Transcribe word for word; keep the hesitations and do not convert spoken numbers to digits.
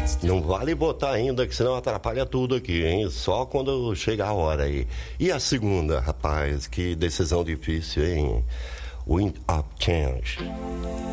Não vale botar ainda, que senão atrapalha tudo aqui, hein? Só quando chegar a hora aí. E a segunda, rapaz, que decisão difícil, hein? Wind of Change.